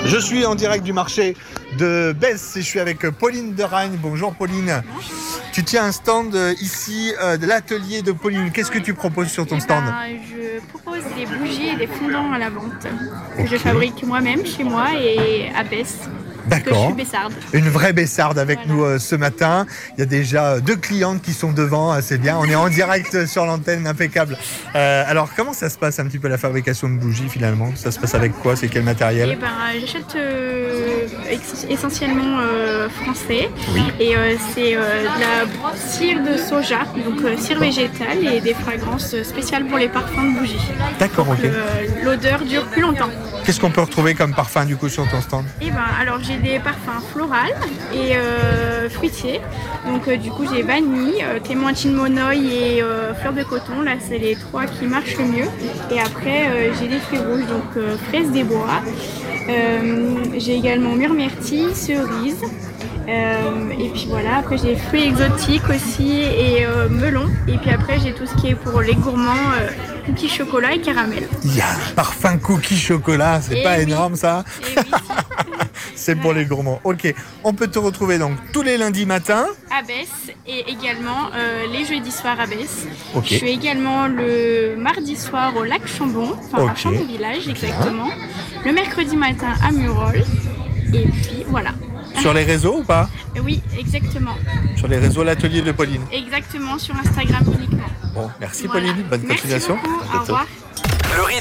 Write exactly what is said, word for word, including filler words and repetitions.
Je suis en direct du marché de Besse et je suis avec Pauline de Ragne. Bonjour Pauline. Bonjour. Tu tiens un stand ici euh, de l'atelier de Pauline. Qu'est-ce que tu proposes sur ton Eh stand? ben, je propose des bougies et des fondants à la vente que je fabrique moi-même chez moi et à Besse. Parce que je D'accord. suis bessarde. Une vraie Bessarde avec Voilà. nous euh, ce matin. Il y a déjà deux clientes qui sont devant, euh, c'est bien. On est en direct sur l'antenne, impeccable. Euh, alors, comment ça se passe un petit peu la fabrication de bougies finalement? Ça se passe avec quoi? C'est quel Et matériel? ben, j'achète euh, ex- essentiellement euh, français. Oui. Et euh, c'est euh, de la cire de soja, donc euh, cire végétale et des fragrances spéciales pour les parfums de bougies. D'accord, ok. Le- L'odeur dure plus longtemps. Qu'est-ce qu'on peut retrouver comme parfum du coup sur ton stand? Et ben, alors j'ai des parfums floraux et euh, fruitiers. Donc euh, du coup j'ai vanille, euh, clémentine monoï et euh, fleur de coton. Là c'est les trois qui marchent le mieux. Et après euh, j'ai des fruits rouges, donc euh, fraises des bois. Euh, j'ai également myrmille, cerise. Euh, et puis voilà, après j'ai fruits exotiques aussi et euh, melon. Et puis après j'ai tout ce qui est pour les gourmands, euh, cookies chocolat et caramel. Il y a un parfum cookie chocolat, c'est Eh pas oui. énorme ça? Et oui, C'est pour les gourmands. Ok, on peut te retrouver donc tous les lundis matins. à Besse et également euh, les jeudis soirs à Besse. Ok. Je suis également le mardi soir au lac Chambon, enfin Ok. à Chambon Village exactement. Le mercredi matin à Murol. Et puis voilà. Sur les réseaux ou pas? Euh, Oui, exactement. Sur les réseaux l'atelier de Pauline. Exactement sur Instagram uniquement. Bon, merci Voilà. Pauline, bonne Merci continuation. beaucoup, À au bientôt. revoir. Le rythme